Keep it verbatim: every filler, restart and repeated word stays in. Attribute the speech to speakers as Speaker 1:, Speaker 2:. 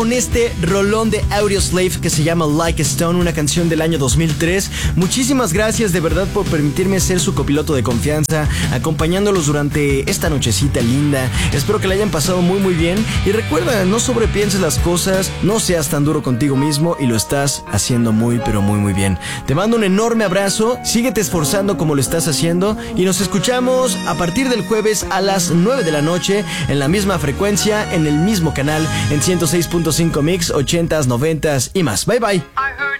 Speaker 1: Con este rolón de Audioslave que se llama Like a Stone, una canción del año dos mil tres. Muchísimas gracias de verdad por permitirme ser su copiloto de confianza, acompañándolos durante esta nochecita linda. Espero que la hayan pasado muy muy bien. Y recuerda, no sobrepienses las cosas, no seas tan duro contigo mismo y lo estás haciendo muy pero muy muy bien. Te mando un enorme abrazo, síguete esforzando como lo estás haciendo y nos escuchamos a partir del jueves a las nueve de la noche en la misma frecuencia, en el mismo canal, en ciento seis punto cinco Mix, ochentas, noventas y más. Bye bye.